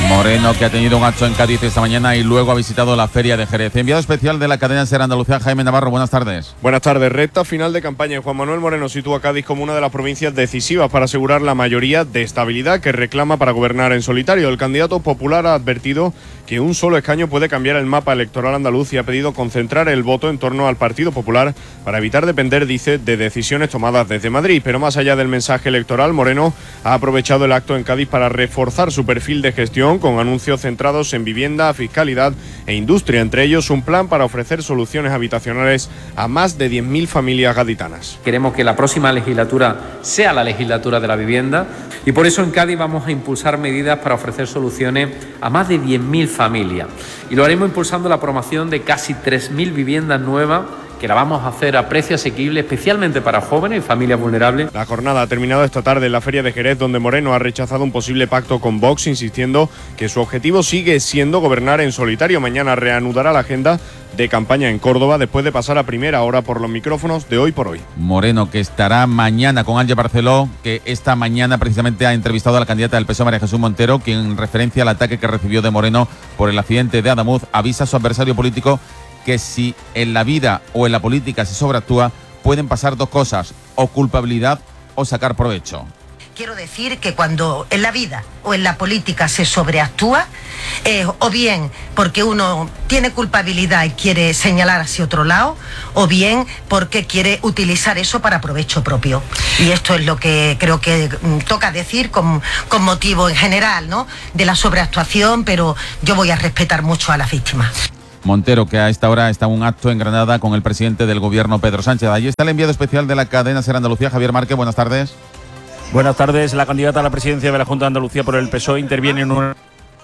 Moreno, que ha tenido un acto en Cádiz esta mañana y luego ha visitado la Feria de Jerez. Enviado especial de la cadena SER Andalucía, Jaime Navarro, buenas tardes. Buenas tardes. Recta final de campaña y Juan Manuel Moreno sitúa a Cádiz como una de las provincias decisivas para asegurar la mayoría de estabilidad que reclama para gobernar en solitario. El candidato popular ha advertido que un solo escaño puede cambiar el mapa electoral andaluz y ha pedido concentrar el voto en torno al Partido Popular para evitar depender, dice, de decisiones tomadas desde Madrid. Pero más allá del mensaje electoral, Moreno ha aprovechado el acto en Cádiz para reforzar su perfil de gestión con anuncios centrados en vivienda, fiscalidad e industria, entre ellos un plan para ofrecer soluciones habitacionales a más de 10.000 familias gaditanas. Queremos que la próxima legislatura sea la legislatura de la vivienda y por eso en Cádiz vamos a impulsar medidas para ofrecer soluciones a más de 10.000 familias y lo haremos impulsando la promoción de casi 3.000 viviendas nuevas que la vamos a hacer a precio asequible, especialmente para jóvenes y familias vulnerables. La jornada ha terminado esta tarde en la Feria de Jerez, donde Moreno ha rechazado un posible pacto con Vox, insistiendo que su objetivo sigue siendo gobernar en solitario. Mañana reanudará la agenda de campaña en Córdoba, después de pasar a primera hora por los micrófonos de Hoy por Hoy. Moreno, que estará mañana con Ángel Barceló, que esta mañana precisamente ha entrevistado a la candidata del PSOE, María Jesús Montero, quien en referencia al ataque que recibió de Moreno por el accidente de Adamuz, avisa a su adversario político que si en la vida o en la política se sobreactúa, pueden pasar dos cosas, o culpabilidad o sacar provecho. Quiero decir que cuando en la vida o en la política se sobreactúa, o bien porque uno tiene culpabilidad y quiere señalar hacia otro lado, o bien porque quiere utilizar eso para provecho propio. Y esto es lo que creo que toca decir con motivo en general, ¿no?, de la sobreactuación, pero yo voy a respetar mucho a las víctimas. Montero, que a esta hora está en un acto en Granada con el presidente del gobierno, Pedro Sánchez. Allí está el enviado especial de la cadena SER Andalucía, Javier Márquez. Buenas tardes. Buenas tardes. La candidata a la presidencia de la Junta de Andalucía por el PSOE interviene en un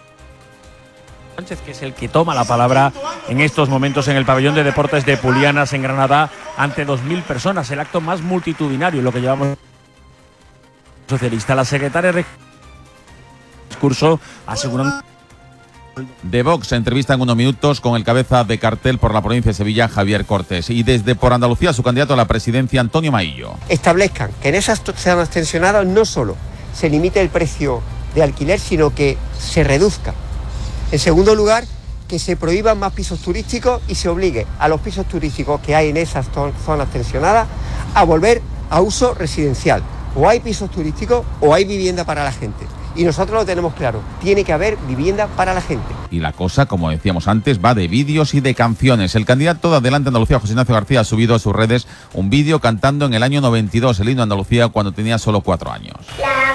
Sánchez, que es el que toma la palabra en estos momentos en el pabellón de deportes de Pulianas en Granada ante 2.000 personas, el acto más multitudinario, lo que llevamos socialista. La secretaria de discurso asegurando de Vox se entrevista en unos minutos con el cabeza de cartel por la provincia de Sevilla, Javier Cortés. Y desde Por Andalucía, su candidato a la presidencia, Antonio Maillo. Establezcan que en esas zonas tensionadas no solo se limite el precio de alquiler, sino que se reduzca. En segundo lugar, que se prohíban más pisos turísticos y se obligue a los pisos turísticos que hay en esas zonas tensionadas a volver a uso residencial. O hay pisos turísticos o hay vivienda para la gente. Y nosotros lo tenemos claro, tiene que haber vivienda para la gente. Y la cosa, como decíamos antes, va de vídeos y de canciones. El candidato de Adelante Andalucía, José Ignacio García, ha subido a sus redes un vídeo cantando en el año 92 el himno de Andalucía cuando tenía solo 4 años. La